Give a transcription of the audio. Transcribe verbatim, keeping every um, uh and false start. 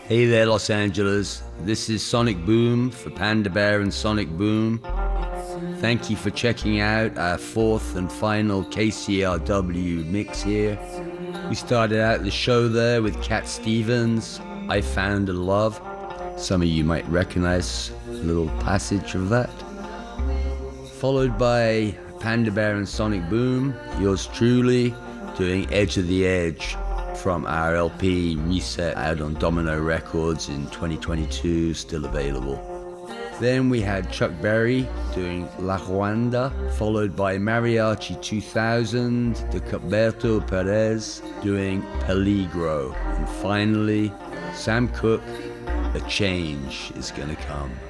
Hey there, Los Angeles. This is Sonic Boom for Panda Bear and Sonic Boom. Thank you for checking out our fourth and final K C R W mix here. We started out the show there with Cat Stevens, I Found a Love. Some of you might recognize a little passage of that. Followed by Panda Bear and Sonic Boom, yours truly, doing Edge of the Edge from our L P Reset out on Domino Records in twenty twenty-two, still available. Then we had Chuck Berry doing La Ruanda, followed by Mariachi two thousand, de Cuberto Perez doing Peligro. And finally, Sam Cooke, A Change Is Gonna Come.